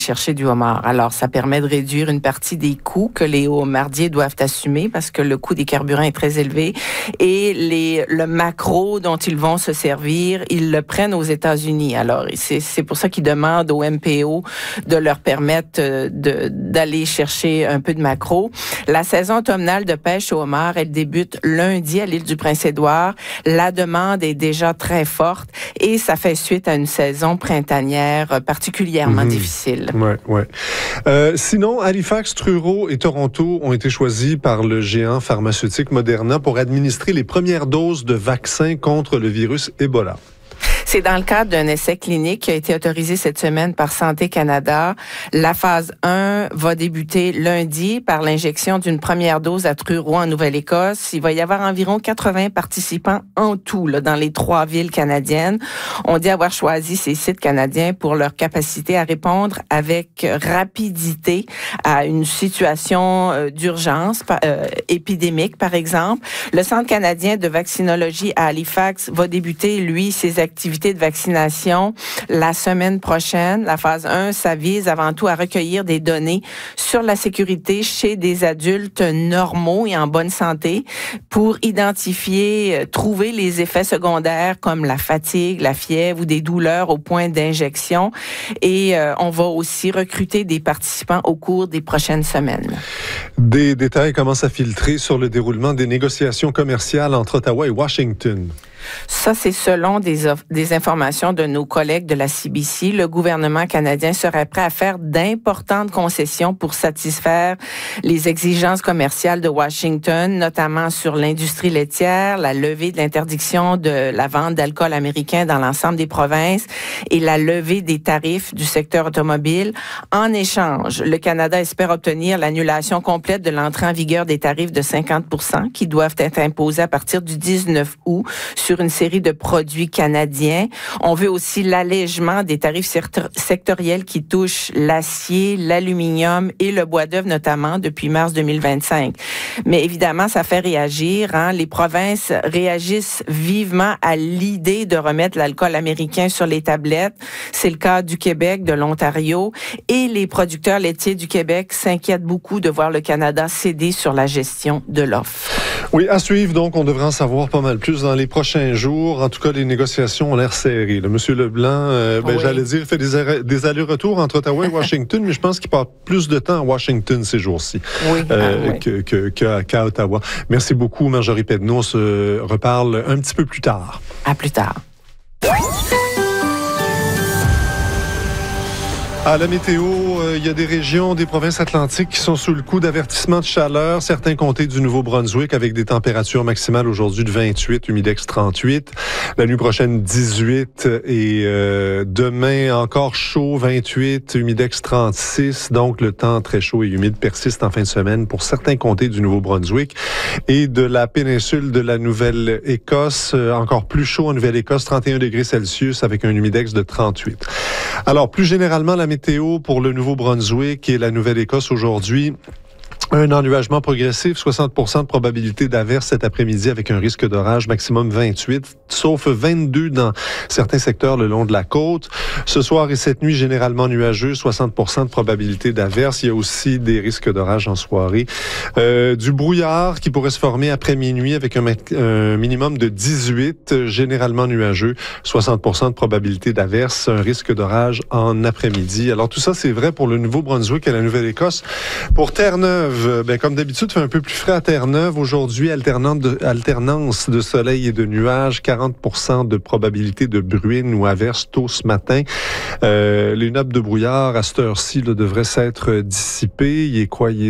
chercher du homard. Alors, ça permet de réduire une partie des coûts que les homardiers doivent assumer parce que le coût des carburants est très élevé et le maquereau dont ils vont se servir, ils le prennent aux États-Unis. Alors, c'est pour ça qu'ils demandent au MPO de leur permettre d'aller chercher un peu de maquereau. La saison automnale de pêche au homard, elle débute lundi à l'île du Prince-Édouard. La demande est déjà très forte et ça fait suite à une saison printanière particulièrement difficile. Ouais. Sinon, Halifax, Truro et Toronto ont été choisis par le géant pharmaceutique Moderna pour administrer les premières doses de vaccins contre le virus Ebola. C'est dans le cadre d'un essai clinique qui a été autorisé cette semaine par Santé Canada. La phase 1 va débuter lundi par l'injection d'une première dose à Truro en Nouvelle-Écosse. Il va y avoir environ 80 participants en tout là, dans les 3 villes canadiennes. On dit avoir choisi ces sites canadiens pour leur capacité à répondre avec rapidité à une situation d'urgence épidémique, par exemple. Le Centre canadien de vaccinologie à Halifax va débuter, lui, ses activités de vaccination la semaine prochaine. La phase 1, ça vise avant tout à recueillir des données sur la sécurité chez des adultes normaux et en bonne santé pour identifier, trouver les effets secondaires comme la fatigue, la fièvre ou des douleurs au point d'injection. Et on va aussi recruter des participants au cours des prochaines semaines. Des détails commencent à filtrer sur le déroulement des négociations commerciales entre Ottawa et Washington. Ça, c'est selon des informations de nos collègues de la CBC. Le gouvernement canadien serait prêt à faire d'importantes concessions pour satisfaire les exigences commerciales de Washington, notamment sur l'industrie laitière, la levée de l'interdiction de la vente d'alcool américain dans l'ensemble des provinces et la levée des tarifs du secteur automobile. En échange, le Canada espère obtenir l'annulation complète de l'entrée en vigueur des tarifs de 50% qui doivent être imposés à partir du 19 août sur une série de produits canadiens. On veut aussi l'allègement des tarifs sectoriels qui touchent l'acier, l'aluminium et le bois d'œuvre notamment depuis mars 2025. Mais évidemment, ça fait réagir. Les provinces réagissent vivement à l'idée de remettre l'alcool américain sur les tablettes. C'est le cas du Québec, de l'Ontario. Et les producteurs laitiers du Québec s'inquiètent beaucoup de voir le Canada céder sur la gestion de l'offre. Oui, à suivre, donc, on devrait en savoir pas mal plus dans les prochains jours. En tout cas, les négociations ont l'air serrées. Monsieur Leblanc, oui. J'allais dire, fait des allers-retours entre Ottawa et Washington, mais je pense qu'il passe plus de temps à Washington ces jours-ci qu'à Ottawa. Merci beaucoup, Marjorie Pedneau. On se reparle un petit peu plus tard. À plus tard. À la météo, il y a des régions des provinces atlantiques qui sont sous le coup d'avertissement de chaleur. Certains comtés du Nouveau-Brunswick avec des températures maximales aujourd'hui de 28, humidex 38. La nuit prochaine, 18 et demain encore chaud, 28, humidex 36. Donc, le temps très chaud et humide persiste en fin de semaine pour certains comtés du Nouveau-Brunswick et de la péninsule de la Nouvelle-Écosse. Encore plus chaud en Nouvelle-Écosse, 31 degrés Celsius avec un humidex de 38. Alors, plus généralement, la météo pour le Nouveau-Brunswick et la Nouvelle-Écosse aujourd'hui. Un ennuagement progressif, 60% de probabilité d'averse cet après-midi avec un risque d'orage maximum 28, sauf 22 dans certains secteurs le long de la côte. Ce soir et cette nuit, généralement nuageux, 60% de probabilité d'averse. Il y a aussi des risques d'orage en soirée. Du brouillard qui pourrait se former après minuit avec un minimum de 18, généralement nuageux, 60% de probabilité d'averse, un risque d'orage en après-midi. Alors tout ça, c'est vrai pour le Nouveau-Brunswick et la Nouvelle-Écosse. Pour Terre-Neuve, comme d'habitude, il fait un peu plus frais à Terre-Neuve. Aujourd'hui, alternance de soleil et de nuages, 40% de probabilité de bruine ou averse tôt ce matin. Les nappes de brouillard à cette heure-ci devraient s'être dissipées. Il est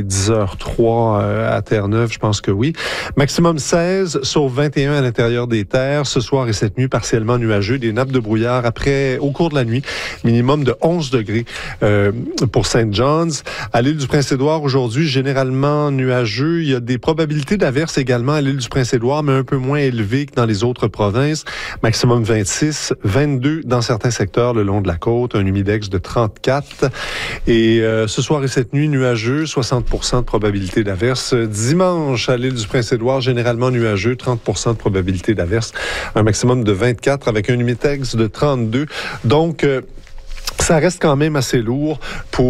10h03 à Terre-Neuve? Je pense que oui. Maximum 16, sauf 21 à l'intérieur des terres. Ce soir et cette nuit, partiellement nuageux. Des nappes de brouillard au cours de la nuit. Minimum de 11 degrés pour St. John's. À l'île du Prince-Édouard, aujourd'hui, généralement nuageux. Il y a des probabilités d'averse également à l'île du Prince-Édouard, mais un peu moins élevées que dans les autres provinces. Maximum 26, 22 dans certains secteurs le long de la côte, un humidex de 34. Et ce soir et cette nuit, nuageux, 60% de probabilité d'averse. Dimanche, à l'île du Prince-Édouard, généralement nuageux, 30% de probabilité d'averse. Un maximum de 24 avec un humidex de 32. Donc, ça reste quand même assez lourd pour